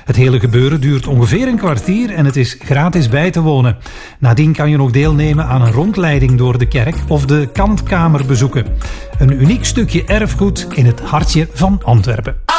Het hele gebeuren duurt ongeveer een kwartier en het is gratis bij te wonen. Nadien kan je nog deelnemen aan een rondleiding door de kerk of de kantkamer bezoeken. Een uniek stukje erfgoed in het hartje van Antwerpen.